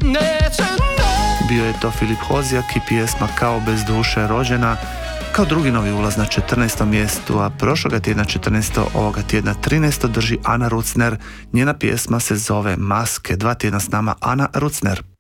Bio je to Filip Hozjak i pjesma Kao bez duše rođena, kao drugi novi ulaz na 14. mjestu, a prošloga tjedna 14. ovoga tjedna 13. drži Ana Rucner. Njena pjesma se zove Maske. 2 tjedna s nama Ana Rucner.